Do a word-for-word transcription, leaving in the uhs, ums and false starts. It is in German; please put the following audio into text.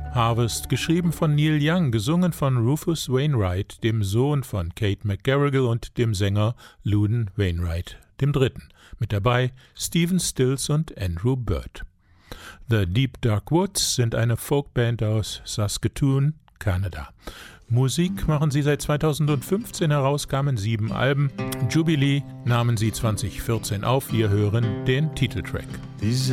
Harvest, geschrieben von Neil Young, gesungen von Rufus Wainwright, dem Sohn von Kate McGarrigle und dem Sänger Loudon Wainwright, dem Dritten. Mit dabei Stephen Stills und Andrew Bird. The Deep Dark Woods sind eine Folkband aus Saskatoon, Kanada. Musik machen sie seit zweitausendfünfzehn heraus, kamen sieben Alben. Jubilee nahmen sie zwanzig vierzehn auf. Wir hören den Titeltrack.